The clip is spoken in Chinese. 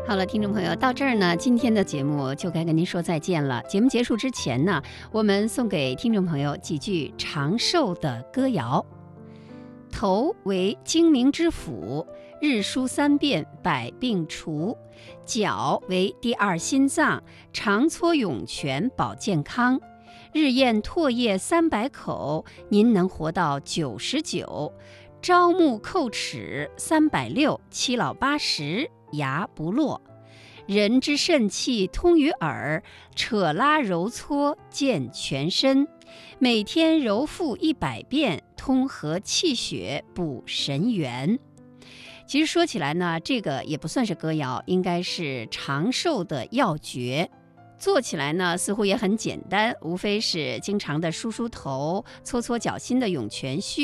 好了，听众朋友，到这儿呢，今天的节目就该跟您说再见了。节目结束之前呢，我们送给听众朋友几句长寿的歌谣。头为精明之府，日梳三遍百病除；脚为第二心脏，常搓涌泉保健康。日咽唾液300口，您能活到99；朝暮叩齿360，七老80牙不落。人之肾气通于耳，扯拉揉搓健全身。每天揉腹100遍，通和气血补神元。其实说起来呢，这个也不算是歌谣，应该是长寿的要诀。做起来呢，似乎也很简单，无非是经常的梳梳头，搓搓脚心的涌泉穴。